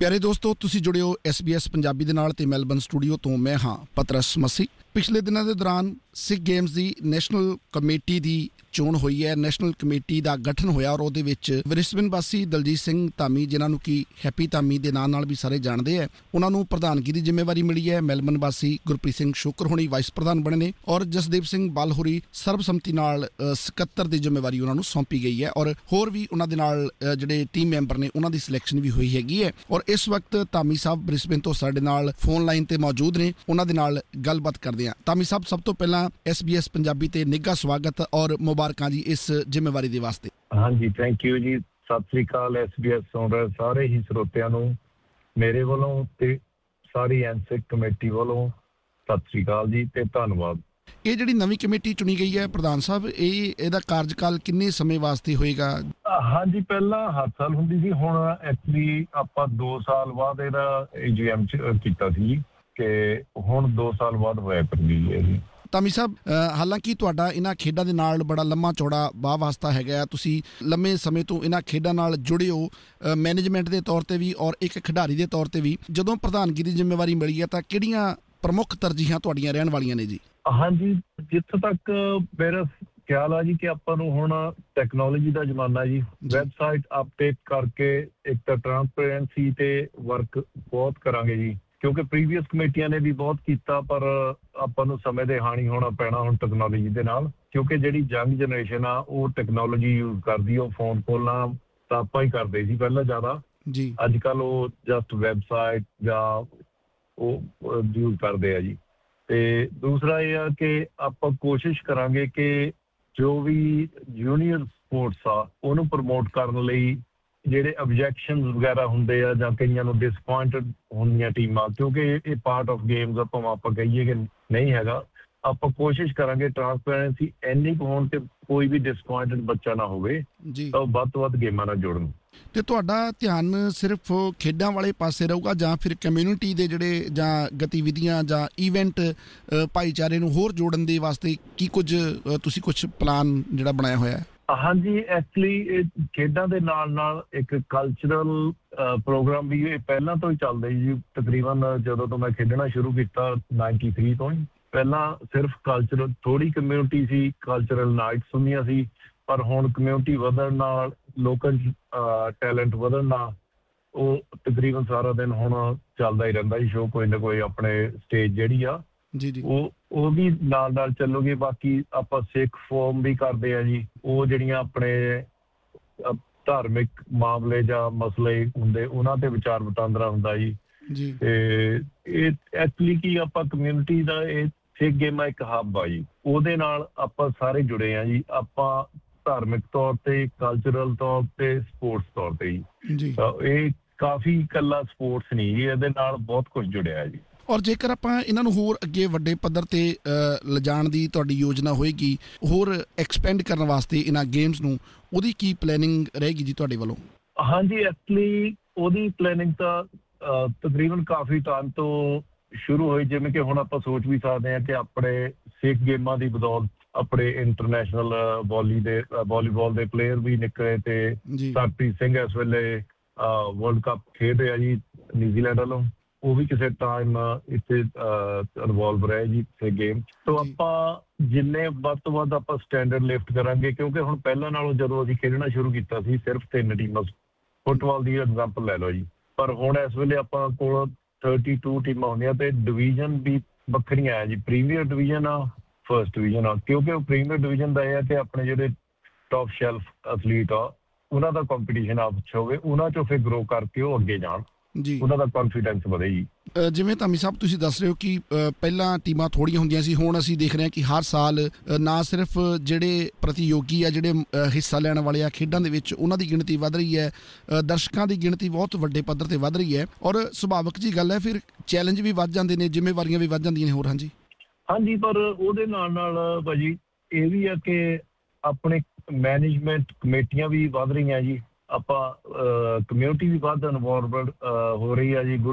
ਪਿਆਰੇ ਦੋਸਤੋ, ਤੁਸੀਂ ਜੁੜੇ ਹੋ SBS ਪੰਜਾਬੀ ਦੇ ਨਾਲ ਤੇ ਮੈਲਬਨ ਸਟੂਡੀਓ ਤੋਂ ਮੈਂ ਹਾਂ ਪਤਰਸ ਮਸੀ। ਪਿਛਲੇ ਦਿਨਾਂ ਦੇ ਦੌਰਾਨ ਸਿੱਖ ਗੇਮਸ ਦੀ ਨੈਸ਼ਨਲ ਕਮੇਟੀ ਦੀ ਚੋਣ ਹੋਈ ਹੈ। ਨੈਸ਼ਨਲ ਕਮੇਟੀ ਦਾ ਗਠਨ ਹੋਇਆ ਔਰ ਉਹਦੇ ਵਿੱਚ ਬ੍ਰਿਸਬਨ ਵਾਸੀ ਦਲਜੀਤ ਸਿੰਘ ਧਾਮੀ, ਜਿਨ੍ਹਾਂ ਨੂੰ ਕਿ ਹੈਪੀ ਧਾਮੀ ਦੇ ਨਾਂ ਨਾਲ ਵੀ ਸਾਰੇ ਜਾਣਦੇ ਹੈ, ਉਹਨਾਂ ਨੂੰ ਪ੍ਰਧਾਨਗੀ ਦੀ ਜ਼ਿੰਮੇਵਾਰੀ ਮਿਲੀ ਹੈ। ਮੈਲਬਨ ਵਾਸੀ ਗੁਰਪ੍ਰੀਤ ਸਿੰਘ ਸ਼ੋਕਰ ਹੋਣੀ ਵਾਈਸ ਪ੍ਰਧਾਨ ਬਣੇ ਨੇ ਔਰ ਜਸਦੀਪ ਸਿੰਘ ਬਲ ਹੋਰੀ ਸਰਬਸੰਮਤੀ ਨਾਲ ਸਕੱਤਰ ਦੀ ਜ਼ਿੰਮੇਵਾਰੀ ਉਹਨਾਂ ਨੂੰ ਸੌਂਪੀ ਗਈ ਹੈ ਔਰ ਹੋਰ ਵੀ ਉਹਨਾਂ ਦੇ ਨਾਲ ਜਿਹੜੇ ਟੀਮ ਮੈਂਬਰ ਨੇ ਉਹਨਾਂ ਦੀ ਸਿਲੈਕਸ਼ਨ ਵੀ ਹੋਈ ਹੈਗੀ ਹੈ। ਔਰ ਇਸ ਵਕਤ ਧਾਮੀ ਸਾਹਿਬ ਬ੍ਰਿਸਬਨ ਤੋਂ ਸਾਡੇ ਨਾਲ ਫੋਨ ਲਾਈਨ ਤੇ ਮੌਜੂਦ ਨੇ। ਉਹਨਾਂ ਦੇ ਨਾਲ ਗੱਲਬਾਤ ਕਰਦੇ ਹਾਂ। ਧਾਮੀ ਸਾਹਿਬ, ਸਭ ਤੋਂ ਪਹਿਲਾਂ SBS ਪੰਜਾਬੀ ਤੇ ਨਿੱਘਾ ਸਵਾਗਤ ਔਰ ਮੁਬਾਰਕਾਂ ਜੀ ਇਸ ਜ਼ਿੰਮੇਵਾਰੀ ਦੇ ਵਾਸਤੇ। ਹਾਂਜੀ, ਥੈਂਕ ਯੂ ਜੀ। ਸਤਿ ਸ੍ਰੀ ਅਕਾਲ SBS ਸੁਣ ਰਹੇ ਸਾਰੇ ਹੀ ਸਰੋਤਿਆਂ ਨੂੰ ਮੇਰੇ ਵੱਲੋਂ ਤੇ ਸਾਰੀ ਐਨਸਿਕ ਕਮੇਟੀ ਵੱਲੋਂ ਸਤਿ ਸ੍ਰੀ ਅਕਾਲ ਜੀ ਤੇ ਧੰਨਵਾਦ। ਇਹ ਜਿਹੜੀ ਨਵੀਂ ਕਮੇਟੀ ਚੁਣੀ ਗਈ ਹੈ ਪ੍ਰਧਾਨ ਸਾਹਿਬ, ਇਹਦਾ ਕਾਰਜਕਾਲ ਕਿੰਨੇ ਸਮੇਂ ਵਾਸਤੇ ਹੋਏਗਾ? ਹਾਂਜੀ, ਪਹਿਲਾਂ ਹਰ ਸਾਲ ਹੁੰਦੀ ਸੀ, ਹੁਣ ਐਕਚੁਅਲੀ ਆਪਾਂ 2 ਸਾਲ ਬਾਅਦ ਇਹਦਾ AGM ਕੀਤਾ ਸੀ ਕਿ ਹੁਣ 2 ਸਾਲ ਬਾਅਦ ਹੋਇਆ ਤਬਦੀਲੀ ਹੈ ਜੀ। ਧਾਮੀ ਸਾਹਿਬ, ਹਾਲਾਂਕਿ ਤੁਹਾਡਾ ਇਹਨਾਂ ਖੇਡਾਂ ਦੇ ਨਾਲ ਬੜਾ ਲੰਮਾ ਚੌੜਾ ਵਾਹ ਵਾਸਤਾ ਹੈਗਾ, ਤੁਸੀਂ ਲੰਮੇ ਸਮੇਂ ਤੋਂ ਇਹਨਾਂ ਖੇਡਾਂ ਨਾਲ ਜੁੜੇ ਹੋ, ਮੈਨੇਜਮੈਂਟ ਦੇ ਤੌਰ ਤੇ ਵੀ ਔਰ ਇੱਕ ਖਿਡਾਰੀ ਦੇ ਤੌਰ ਤੇ ਵੀ। ਜਦੋਂ ਪ੍ਰਧਾਨਗੀ ਦੀ ਜ਼ਿੰਮੇਵਾਰੀ ਮਿਲੀ ਹੈ ਤਾਂ ਕਿਹੜੀਆਂ ਪ੍ਰਮੁੱਖ ਤਰਜੀਹਾਂ ਤੁਹਾਡੀਆਂ ਰਹਿਣ ਵਾਲੀਆਂ ਨੇ ਜੀ? ਹਾਂਜੀ, ਜਿੱਥੋਂ ਤੱਕ ਮੇਰਾ ਖਿਆਲ ਆ ਜੀ ਕਿ ਆਪਾਂ ਨੂੰ ਹੁਣ ਟੈਕਨੋਲੋਜੀ ਦਾ ਜ਼ਮਾਨਾ ਜੀ। ਵੈਬਸਾਈਟ ਅਪਡੇਟ ਕਰਕੇ ਇੱਕ ਤਾਂ ਟਰਾਂਸਪੇਰੈਂਸੀ ਤੇ ਵਰਕ ਬਹੁਤ ਕਰਾਂਗੇ ਜੀ, ਕਿਉਂਕਿ ਪ੍ਰੀਵੀਅਸ ਕਮੇਟੀਆਂ ਨੇ ਵੀ ਬਹੁਤ ਕੀਤਾ, ਪਰ ਆਪਾਂ ਨੂੰ ਸਮੇਂ ਦੇ ਹਾਣੀ ਹੋਣਾ ਪੈਣਾ ਹੁਣ ਟੈਕਨੋਲੋਜੀ ਦੇ ਨਾਲ, ਕਿਉਂਕਿ ਜਿਹੜੀ ਯੰਗ ਜਨਰੇਸ਼ਨ ਆ ਉਹ ਟੈਕਨੋਲੋਜੀ ਯੂਜ਼ ਕਰਦੀ। ਉਹ ਫੋਨ ਕਾਲਾਂ ਤਾਂ ਆਪਾਂ ਹੀ ਕਰਦੇ ਸੀ ਪਹਿਲਾਂ ਜ਼ਿਆਦਾ ਜੀ, ਅੱਜ ਕੱਲ੍ਹ ਉਹ ਜਸਟ ਵੈਬਸਾਈਟ ਜਾਂ ਉਹ ਯੂਜ਼ ਕਰਦੇ ਆ ਜੀ। ਤੇ ਦੂਸਰਾ ਇਹ ਆ ਕਿ ਆਪਾਂ ਕੋਸ਼ਿਸ਼ ਕਰਾਂਗੇ ਕਿ ਜੋ ਵੀ ਜੂਨੀਅਰ ਸਪੋਰਟਸ ਆ ਉਹਨੂੰ ਪ੍ਰਮੋਟ ਕਰਨ ਲਈ ਜਿਹੜੇ ਆਬਜੈਕਸ਼ਨ ਵਗੈਰਾ ਹੁੰਦੇ ਆ ਜਾਂ ਕਈਆਂ ਨੂੰ ਡਿਸਪੁਆਇੰਟਡ ਹੁੰਦੀਆਂ ਟੀਮਾਂ, ਕਿਉਂਕਿ ਇਹ ਪਾਰਟ ਆਫ ਗੇਮਸ ਆ, ਭਾਵੇਂ ਆਪਾਂ ਕਹੀਏ ਕਿ ਨਹੀਂ ਹੈਗਾ, ਆਪਾਂ ਕੋਸ਼ਿਸ਼ ਕਰਾਂਗੇ ਟਰਾਂਸਪੇਰੈਂਸੀ ਇੰਨੀ ਕੁ ਹੋਣ ਕਿ ਕੋਈ ਵੀ ਡਿਸਪੁਆਇੰਟਡ ਬੱਚਾ ਨਾ ਹੋਵੇ ਤਾਂ ਉਹ ਵੱਧ ਤੋਂ ਵੱਧ ਗੇਮਾਂ ਨਾਲ ਜੁੜਨ। ਤੇ ਤੁਹਾਡਾ ਧਿਆਨ ਸਿਰਫ ਖੇਡਾਂ ਵਾਲੇ ਪਾਸੇ ਰਹੂਗਾ ਜਾਂ ਫਿਰ ਕਮਿਊਨਿਟੀ ਦੇ ਜਿਹੜੇ ਜਾਂ ਗਤੀਵਿਧੀਆਂ ਜਾਂ ਈਵੈਂਟ ਭਾਈਚਾਰੇ ਨੂੰ ਹੋਰ ਜੋੜਨ ਦੇ ਵਾਸਤੇ ਕੀ ਤੁਸੀਂ ਕੁਝ ਪਲਾਨ ਜਿਹੜਾ ਬਣਾਇਆ ਹੋਇਆ ਹੈ? ਹਾਂਜੀ, ਐਕਚੁਅਲੀ ਇਹ ਖੇਡਾਂ ਦੇ ਨਾਲ ਨਾਲ ਇੱਕ ਕਲਚਰਲ ਪ੍ਰੋਗਰਾਮ ਵੀ ਇਹ ਪਹਿਲਾਂ ਤੋਂ ਹੀ ਚੱਲਦਾ ਜੀ। ਤਕਰੀਬਨ ਜਦੋਂ ਤੋਂ ਮੈਂ ਖੇਡਣਾ ਸ਼ੁਰੂ ਕੀਤਾ 93 ਤੋਂ ਹੀ, ਪਹਿਲਾਂ ਸਿਰਫ ਕਲਚਰਲ ਥੋੜੀ ਕਮਿਊਨਿਟੀ ਸੀ, ਕਲਚਰਲ ਨਾਈਟਸ ਹੁੰਦੀਆਂ ਸੀ, ਪਰ ਹੁਣ ਕਮਿਊਨਿਟੀ ਵਧਣ ਨਾਲ, ਲੋਕਲ ਟੈਲੈਂਟ ਵਧਣ ਨਾਲ ਉਹ ਤਕਰੀਬਨ ਸਾਰਾ ਦਿਨ ਹੁਣ ਚੱਲਦਾ ਹੀ ਰਹਿੰਦਾ ਜੀ ਸ਼ੋਅ, ਕੋਈ ਨਾ ਕੋਈ ਆਪਣੇ ਸਟੇਜ ਜਿਹੜੀ ਆ ਜੀ ਉਹ ਵੀ ਨਾਲ ਨਾਲ ਚੱਲੂਗੀ। ਬਾਕੀ ਆਪਾਂ ਸਿੱਖ ਫੋਰਮ ਵੀ ਕਰਦੇ ਆ ਜੀ, ਉਹ ਜਿਹੜੀਆਂ ਆਪਣੇ ਧਾਰਮਿਕ ਮਾਮਲੇ ਜਾਂ ਮਸਲੇ ਹੁੰਦੇ ਉਹਨਾਂ ਤੇ ਵਿਚਾਰ ਵਟਾਂਦਰਾ ਹੁੰਦਾ ਜੀ। ਤੇ ਇਹ ਐਕਚੁਅਲੀ ਕੀ ਆਪਾਂ ਕਮਿਊਨਿਟੀ ਦਾ ਇਹ ਸਿੱਖ ਗੇਮਾਂ ਇੱਕ ਹੱਬ ਆ ਜੀ, ਉਹਦੇ ਨਾਲ ਆਪਾਂ ਸਾਰੇ ਜੁੜੇ ਆ ਜੀ। ਆਪਾਂ ਧਾਰਮਿਕ ਤੌਰ ਤੇ, ਕਲਚਰਲ ਤੌਰ ਤੇ, ਸਪੋਰਟਸ ਤੌਰ ਤੇ ਜੀ। ਇਹ ਕਾਫੀ ਇਕੱਲਾ ਸਪੋਰਟਸ ਨਹੀਂ ਜੀ, ਇਹਦੇ ਨਾਲ ਬਹੁਤ ਕੁਝ ਜੁੜਿਆ ਜੀ। ਔਰ ਜੇਕਰ ਆਪਾਂ ਇਹਨਾਂ ਨੂੰ ਹੋਰ ਅੱਗੇ ਵੱਡੇ ਪੱਧਰ ਤੇ ਲਿਜਾਣ ਦੀ ਤੁਹਾਡੀ ਯੋਜਨਾ ਹੋਏਗੀ, ਹੋਰ ਐਕਸਪੈਂਡ ਕਰਨ ਵਾਸਤੇ ਇਹਨਾਂ ਗੇਮਸ ਨੂੰ, ਉਹਦੀ ਕੀ ਪਲੈਨਿੰਗ ਰਹੇਗੀ ਜੀ ਤੁਹਾਡੇ ਵੱਲੋਂ? ਹਾਂਜੀ, ਐਕਚੁਅਲੀ ਉਹਦੀ ਪਲੈਨਿੰਗ ਤਾਂ ਤਕਰੀਬਨ ਕਾਫੀ ਟਾਈਮ ਤੋਂ ਸ਼ੁਰੂ ਹੋਈ। ਜਿਵੇਂ ਕਿ ਹੁਣ ਆਪਾਂ ਸੋਚ ਵੀ ਸਕਦੇ ਹਾਂ ਕਿ ਆਪਣੇ ਸਿੱਖ ਗੇਮਾਂ ਦੀ ਬਦੌਲਤ ਆਪਣੇ ਇੰਟਰਨੈਸ਼ਨਲ ਵਾਲੀਬਾਲ ਦੇ ਪਲੇਅਰ ਵੀ ਨਿਕਲੇ ਤੇ ਸਰਪ੍ਰੀਤ ਸਿੰਘ ਇਸ ਵੇਲੇ ਵਰਲਡ ਕੱਪ ਖੇਡ ਰਿਹਾ ਜੀ ਨਿਊਜ਼ੀਲੈਂਡ ਵੱਲੋਂ, ਉਹ ਵੀ ਕਿਸੇ ਟਾਈਮ ਇੱਥੇ ਇਨਵੋਲਵ ਰਹੇ ਜੀ ਕਿਸੇ ਗੇਮ। ਤੋਂ ਆਪਾਂ ਜਿੰਨੇ ਵੱਧ ਤੋਂ ਵੱਧ ਆਪਾਂ ਸਟੈਂਡਰਡ ਲਿਫਟ ਕਰਾਂਗੇ, ਕਿਉਂਕਿ ਹੁਣ ਪਹਿਲਾਂ ਨਾਲੋਂ ਜਦੋਂ ਅਸੀਂ ਖੇਡਣਾ ਸ਼ੁਰੂ ਕੀਤਾ ਸੀ ਸਿਰਫ 3 ਟੀਮਾਂ, ਫੁੱਟਬਾਲ ਦੀ ਐਗਜ਼ਾਮਪਲ ਲੈ ਲਓ ਜੀ, ਪਰ ਹੁਣ ਇਸ ਵੇਲੇ ਆਪਾਂ ਕੋਲ 32 ਟੀਮਾਂ ਹੁੰਦੀਆਂ ਤੇ ਡਿਵੀਜ਼ਨ ਵੀ ਵੱਖਰੀਆਂ ਆ ਜੀ। ਪ੍ਰੀਮੀਅਰ ਡਿਵੀਜ਼ਨ ਆ, ਫਸਟ ਡਿਵੀਜ਼ਨ ਆ, ਕਿਉਂਕਿ ਉਹ ਪ੍ਰੀਮੀਅਰ ਡਿਵੀਜ਼ਨ ਦਾ ਇਹ ਆ ਕਿ ਆਪਣੇ ਜਿਹੜੇ ਟੌਪ ਸ਼ੈਲਫ ਐਥਲੀਟ ਆ ਉਹਨਾਂ ਦਾ ਕੰਪੀਟੀਸ਼ਨ ਆਪਸ ਹੋਵੇ, ਉਹਨਾਂ ਚੋਂ ਫਿਰ ਗਰੋ ਕਰਕੇ ਉਹ ਅੱਗੇ ਜਾਣ ਜੀ, ਉਹਨਾਂ ਦਾ ਕੌਨਫੀਡੈਂਸ ਵਧੇ ਜੀ। ਜਿਵੇਂ ਧਾਮੀ ਸਾਹਿਬ ਤੁਸੀਂ ਦੱਸ ਰਹੇ ਹੋ ਕਿ ਪਹਿਲਾਂ ਟੀਮਾਂ ਥੋੜ੍ਹੀਆਂ ਹੁੰਦੀਆਂ ਸੀ, ਹੁਣ ਅਸੀਂ ਦੇਖ ਰਹੇ ਹਾਂ ਕਿ ਹਰ ਸਾਲ ਨਾ ਸਿਰਫ ਜਿਹੜੇ ਪ੍ਰਤੀਯੋਗੀ ਆ, ਜਿਹੜੇ ਹਿੱਸਾ ਲੈਣ ਵਾਲੇ ਆ ਖੇਡਾਂ ਦੇ ਵਿੱਚ, ਉਹਨਾਂ ਦੀ ਗਿਣਤੀ ਵੱਧ ਰਹੀ ਹੈ, ਦਰਸ਼ਕਾਂ ਦੀ ਗਿਣਤੀ ਬਹੁਤ ਵੱਡੇ ਪੱਧਰ ਤੇ ਵੱਧ ਰਹੀ ਹੈ ਔਰ ਸੁਭਾਵਿਕ ਜੀ ਗੱਲ ਹੈ ਫਿਰ ਚੈਲੰਜ ਵੀ ਵੱਧ ਜਾਂਦੇ ਨੇ, ਜ਼ਿੰਮੇਵਾਰੀਆਂ ਵੀ ਵੱਧ ਜਾਂਦੀਆਂ ਨੇ ਹੋਰ। ਹਾਂਜੀ, ਪਰ ਉਹਦੇ ਨਾਲ ਨਾਲ ਭਾਜੀ ਇਹ ਵੀ ਆ ਕਿ ਆਪਣੇ ਮੈਨੇਜਮੈਂਟ ਕਮੇਟੀਆਂ ਵੀ ਵੱਧ ਰਹੀਆਂ ਜੀ, ਆਪਾਂ ਕਮਿਊਨਿਟੀ ਵੀ ਵੱਧ ਇਨਵੋਲਵਡ ਹੋ ਰਹੀ ਆ ਜੀ।